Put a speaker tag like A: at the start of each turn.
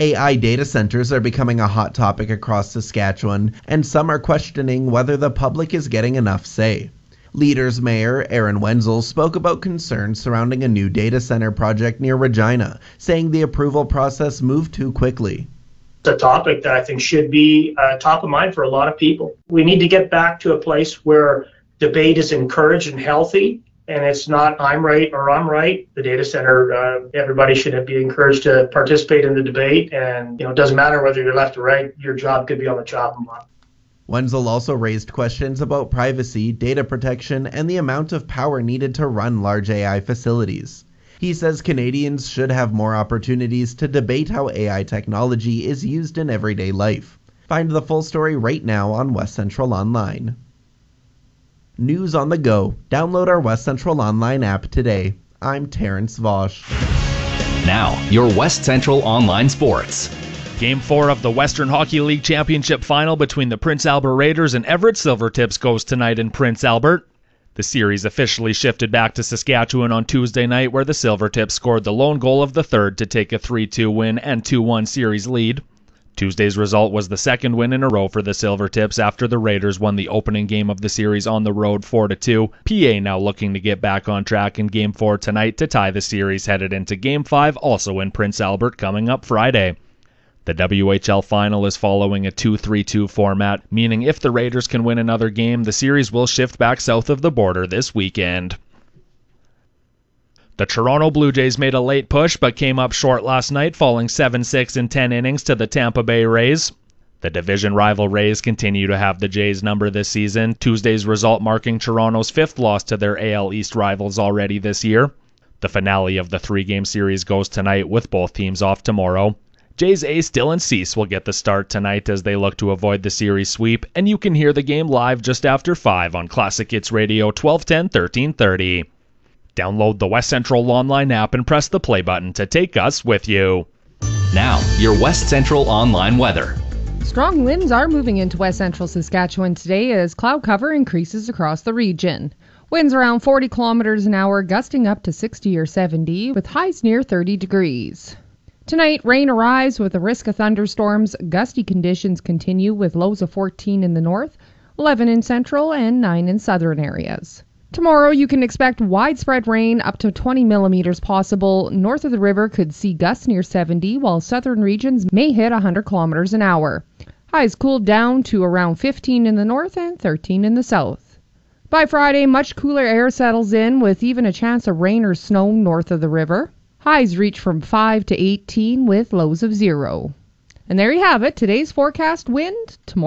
A: AI data centers are becoming a hot topic across Saskatchewan, and some are questioning whether the public is getting enough say. Leaders Mayor Aaron Wenzel spoke about concerns surrounding a new data center project near Regina, saying the approval process moved too quickly.
B: It's a topic that I think should be top of mind for a lot of people. We need to get back to a place where debate is encouraged and healthy, and it's not I'm right or I'm right. The data center, everybody should be encouraged to participate in the debate, and it doesn't matter whether you're left or right, your job could be on the chopping block.
A: Wenzel also raised questions about privacy, data protection, and the amount of power needed to run large AI facilities. He says Canadians should have more opportunities to debate how AI technology is used in everyday life. Find the full story right now on West Central Online. News on the go. Download our West Central Online app today. I'm Terrence Vosch.
C: Now, your West Central Online Sports.
D: Game 4 of the Western Hockey League Championship Final between the Prince Albert Raiders and Everett Silvertips goes tonight in Prince Albert. The series officially shifted back to Saskatchewan on Tuesday night, where the Silvertips scored the lone goal of the third to take a 3-2 win and 2-1 series lead. Tuesday's result was the second win in a row for the Silvertips after the Raiders won the opening game of the series on the road 4-2. PA now looking to get back on track in Game 4 tonight to tie the series headed into Game 5, also in Prince Albert, coming up Friday. The WHL final is following a 2-3-2 format, meaning if the Raiders can win another game, the series will shift back south of the border this weekend. The Toronto Blue Jays made a late push but came up short last night, falling 7-6 in 10 innings to the Tampa Bay Rays. The division rival Rays continue to have the Jays' number this season, Tuesday's result marking Toronto's fifth loss to their AL East rivals already this year. The finale of the three-game series goes tonight with both teams off tomorrow. Jays ace Dylan Cease will get the start tonight as they look to avoid the series sweep, and you can hear the game live just after 5 on Classic Hits Radio 1210 1330. Download the West Central Online app and press the play button to take us with you.
C: Now, your West Central Online weather.
E: Strong winds are moving into West Central Saskatchewan today as cloud cover increases across the region. Winds around 40 kilometers an hour, gusting up to 60 or 70, with highs near 30 degrees. Tonight, rain arrives with a risk of thunderstorms. Gusty conditions continue with lows of 14 in the north, 11 in central, and 9 in southern areas. Tomorrow, you can expect widespread rain, up to 20 millimeters possible. North of the river could see gusts near 70, while southern regions may hit 100 kilometers an hour. Highs cooled down to around 15 in the north and 13 in the south. By Friday, much cooler air settles in, with even a chance of rain or snow north of the river. Highs reach from 5 to 18 with lows of 0. And there you have it, today's forecast wind. Tomorrow